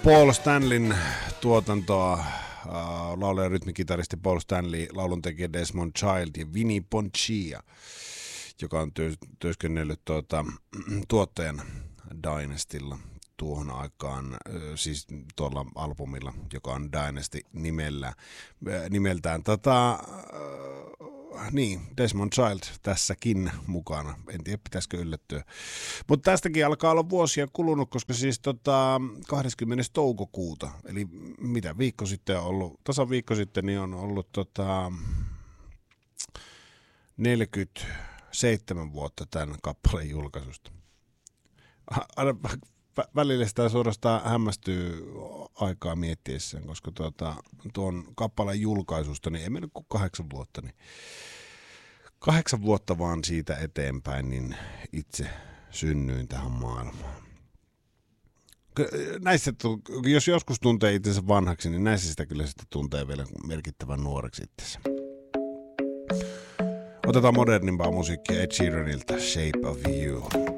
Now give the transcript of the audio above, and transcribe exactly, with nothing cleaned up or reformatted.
Paul Stanleyn tuotantoa. Uh, laulaja ja rytmikitaristi Paul Stanley, lauluntekijä Desmond Child ja Vinnie Poncia, joka on työ, työskennellyt tuota, tuottajan Dynastylla tuohon aikaan, siis tuolla albumilla, joka on Dynasty nimellä, nimeltään. Tota, niin, Desmond Child tässäkin mukana. En tiedä, pitäisikö yllättyä. Mutta tästäkin alkaa olla vuosia kulunut, koska siis tota, kahdeskymmenes toukokuuta, eli mitä viikko sitten on ollut, tasan viikko sitten, niin on ollut tota, neljäkymmentäseitsemän vuotta tämän kappaleen julkaisusta. Aina välillä sitä suorastaan hämmästyy aikaa miettiessään, koska tuota, tuon kappaleen julkaisusta niin ei mennyt kuin kahdeksan vuotta. Niin kahdeksan vuotta vaan siitä eteenpäin, niin itse synnyin tähän maailmaan. Näissä, jos joskus tuntee itsensä vanhaksi, niin näissä sitä kyllä sitä tuntee vielä merkittävän nuoreksi itsensä. Otetaan modernimpaa musiikkia Ed Sheeranilta, Shape of You.